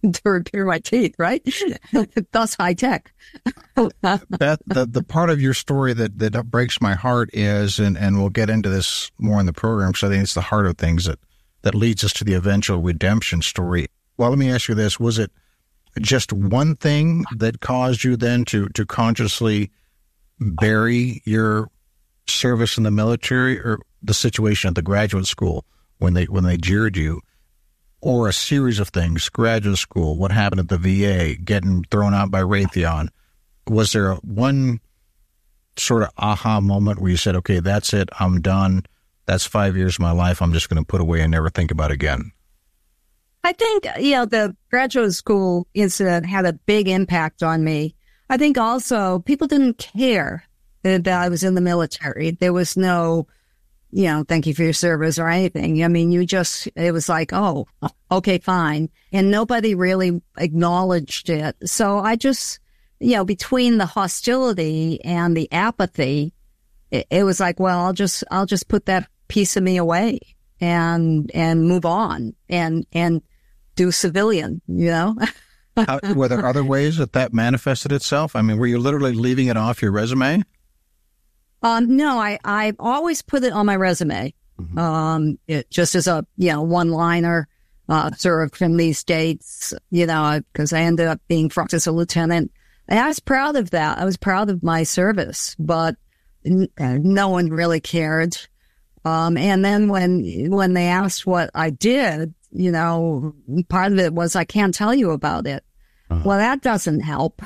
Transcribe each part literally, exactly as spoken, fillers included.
to repair my teeth, right? Thus high tech. Beth, the, the part of your story that, that breaks my heart is, and, and we'll get into this more in the program because I think it's the heart of things that, that leads us to the eventual redemption story. Well, let me ask you this. Was it just one thing that caused you then to, to consciously bury your service in the military, or the situation at the graduate school when they when they jeered you, or a series of things, graduate school, what happened at the V A, getting thrown out by Raytheon? Was there a, one sort of aha moment where you said, okay, that's it, I'm done, that's five years of my life, I'm just going to put away and never think about it again? I think, you know, the graduate school incident had a big impact on me. I think also people didn't care that I was in the military. There was no, you know, thank you for your service or anything. I mean, you just, it was like, oh, okay, fine. And nobody really acknowledged it. So I just, you know, between the hostility and the apathy, it, it was like, well, I'll just, I'll just put that piece of me away and, and move on and, and do civilian, you know? How, were there other ways that that manifested itself? I mean, were you literally leaving it off your resume? Um, no, I, I've always put it on my resume. Mm-hmm. Um, it just as a, you know, one-liner, uh, served from these dates, you know, because I ended up being promoted as a lieutenant. And I was proud of that. I was proud of my service, but n- no one really cared. Um, and then when, when they asked what I did, you know, part of it was, I can't tell you about it. Uh-huh. Well, that doesn't help.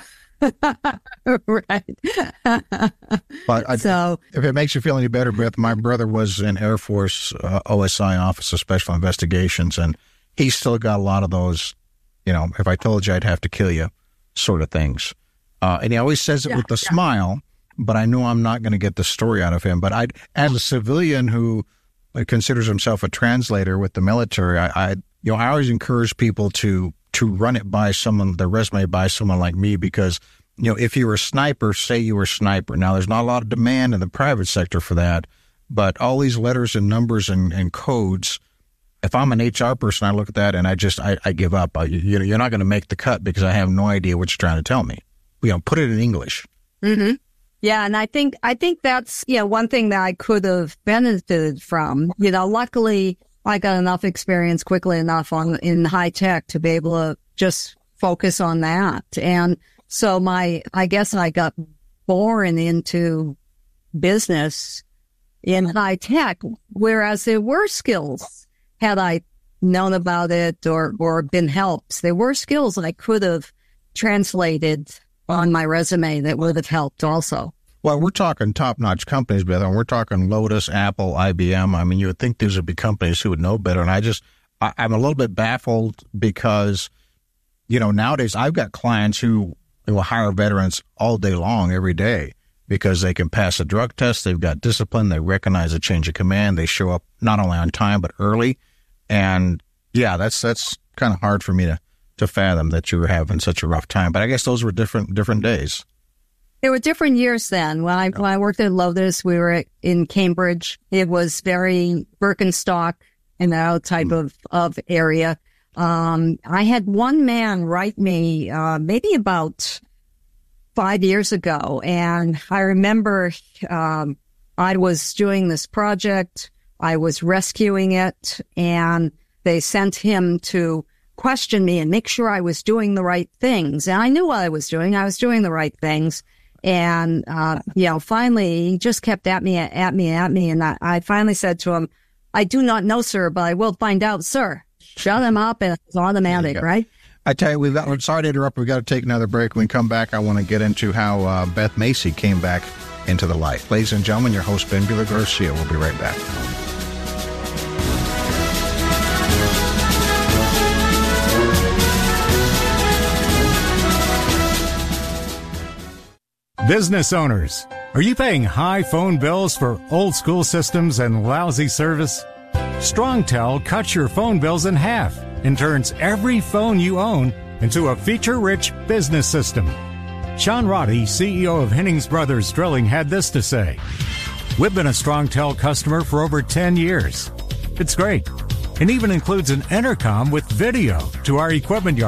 Right. But I, so, if it makes you feel any better, Beth, my brother was in Air Force uh, O S I Office of Special Investigations, and he still got a lot of those, you know, if I told you I'd have to kill you sort of things. Uh, and he always says it yeah, with a yeah. smile, but I know I'm not going to get the story out of him. But I, as a civilian who considers himself a translator with the military, I, I you know, I always encourage people to to run it by someone, their resume by someone like me, because, you know, if you were a sniper, say you were a sniper. Now, there's not a lot of demand in the private sector for that, but all these letters and numbers and, and codes, if I'm an H R person, I look at that and I just, I, I give up. I, you know, you're not going to make the cut because I have no idea what you're trying to tell me. You know, put it in English. Mm-hmm. Yeah, and I think, I think that's, you know, one thing that I could have benefited from. You know, luckily, I got enough experience quickly enough on in high tech to be able to just focus on that. And so my, I guess I got born into business in high tech, whereas there were skills, had I known about it or, or been helped, there were skills that I could have translated on my resume that would have helped also. Well, we're talking top-notch companies, Beth, and we're talking Lotus, Apple, I B M. I mean, you would think these would be companies who would know better. And I just, I, I'm a little bit baffled because, you know, nowadays I've got clients who will hire veterans all day long, every day, because they can pass a drug test, they've got discipline, they recognize a change of command, they show up not only on time but early. And yeah, that's that's kind of hard for me to, to fathom that you were having such a rough time. But I guess those were different different days. There were different years then. When I, when I worked at Lotus, we were in Cambridge. It was very Birkenstock, you know, type mm. of, of area. Um, I had one man write me, uh, maybe about five years ago. And I remember, um, I was doing this project. I was rescuing it, and they sent him to question me and make sure I was doing the right things. And I knew what I was doing. I was doing the right things. And, uh, you know, finally, he just kept at me, at me, at me. And I, I finally said to him, I do not know, sir, but I will find out, sir. Shut him up, and it's automatic, right? I tell you, we've got, I'm sorry to interrupt. We've got to take another break. When we come back, I want to get into how uh, Beth Macy came back into the light. Ladies and gentlemen, your host, Ben Bueller Garcia. We'll be right back. Business owners, are you paying high phone bills for old school systems and lousy service? StrongTel cuts your phone bills in half and turns every phone you own into a feature-rich business system. Sean Roddy, C E O of Hennings Brothers Drilling, had this to say. We've been a StrongTel customer for over ten years. It's great. And even includes an intercom with video to our equipment yard.